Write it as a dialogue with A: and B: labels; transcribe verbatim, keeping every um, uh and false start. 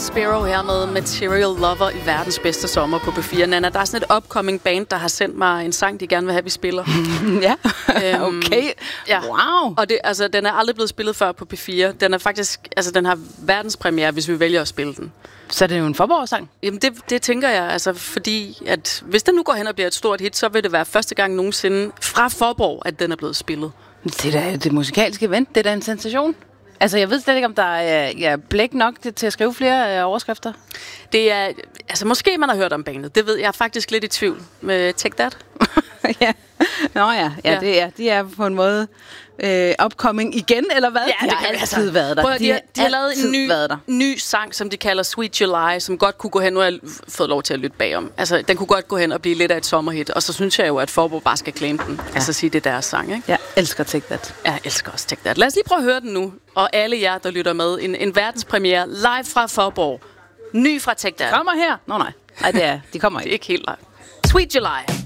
A: Sparrow her med Material Lover i verdens bedste sommer på P fire. Nana, der er sådan et upcoming band, der har sendt mig en sang, de gerne vil have, vi spiller.
B: Ja, øhm, okay.
A: Ja.
B: Wow.
A: Og det, altså, den er aldrig blevet spillet før på P fire. Den er faktisk, altså, den har verdenspremiere, hvis vi vælger at spille den.
B: Så er det jo en Faaborg-sang?
A: Jamen, det, det tænker jeg, altså, fordi at hvis den nu går hen og bliver et stort hit, så vil det være første gang nogensinde fra Faaborg, at den er blevet spillet.
B: Det er da det musikalske event, det er da en sensation. Altså, jeg ved slet ikke, om der er ja, blæk nok til, til at skrive flere øh, overskrifter.
A: Det er, altså måske man har hørt om bandet, det ved jeg er faktisk lidt i tvivl med Take That.
B: Ja. Nå ja, ja,
A: Ja.
B: det er, de er på en måde øh, upcoming igen, eller hvad?
A: Ja, det
B: de har
A: kan
B: altid
A: altså.
B: været der.
A: Prøv, de, de, har, de har lavet en ny,
B: der.
A: ny sang, som de kalder Sweet July, som godt kunne gå hen, nu har jeg fået lov til at lytte bagom. Altså, den kunne godt gå hen og blive lidt af et sommerhit, og så synes jeg jo, at Faaborg bare skal claim den. Ja. Altså sige, det er deres sang, ikke?
B: Jeg elsker Take That.
A: Jeg elsker også Take That. Lad os lige prøve at høre den nu, og alle jer, der lytter med. En, en verdenspremiere live fra Faaborg. Ny fra Take That.
B: Kommer her? Nå nej, nej det er, de kommer
A: Det er
B: ikke.
A: ikke helt live. Sweet July.